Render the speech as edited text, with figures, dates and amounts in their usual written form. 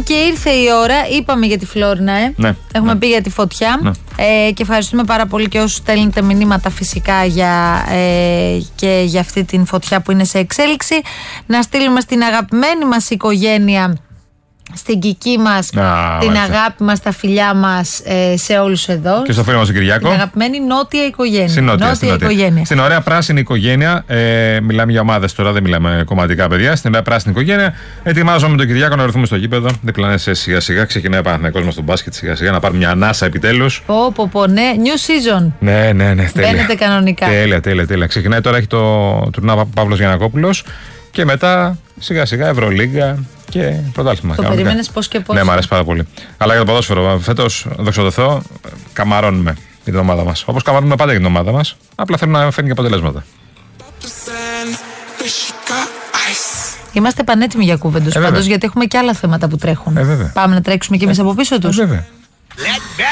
Και ήρθε η ώρα, είπαμε για τη Φλόρινα, Ναι, έχουμε ναι. πει για τη φωτιά. Ναι. Και ευχαριστούμε πάρα πολύ και όσους στέλνετε μηνύματα φυσικά και για αυτή την φωτιά που είναι σε εξέλιξη. Να στείλουμε στην αγαπημένη μας οικογένεια, στην Κική μας, την αγάπη μας, τα φιλιά μας σε όλους εδώ. Και στο φίλο μας τον Κυριάκο. Την αγαπημένη νότια οικογένεια. Στην νότια οικογένεια. Στην ωραία πράσινη οικογένεια. Μιλάμε για ομάδες τώρα, δεν μιλάμε κομματικά παιδιά. Στην ωραία πράσινη οικογένεια. Ετοιμάζομαι με τον Κυριάκο να έρθουμε στο γήπεδο. Διπλανές σιγά σιγά. Ξεκινάει ο Παναθηναϊκός μας στον μπάσκετ σιγά σιγά να πάρουμε μια ανάσα επιτέλους. Ναι, new season. Ναι. Μπαίνετε κανονικά. Τέλεια. Ξεκινάει τώρα, έχει το τουρνά Παύλος Γιαννακόπουλος. Και μετά σιγά σιγά Ευρωλίγκα και πρωτάθλημα. Το περίμενες πώς και πώς. Ναι, μου αρέσει πάρα πολύ. Αλλά για το ποδόσφαιρο, φέτος, δόξα τω Θεώ, καμαρώνουμε για την ομάδα μας. Όπως καμαρώνουμε πάντα για την ομάδα μας. Απλά θέλουμε να φέρνει και αποτελέσματα. Είμαστε πανέτοιμοι για κούβεντους πάντως, γιατί έχουμε και άλλα θέματα που τρέχουν. Βέβαια. Πάμε να τρέξουμε κι εμείς από πίσω τους. Βέβαια.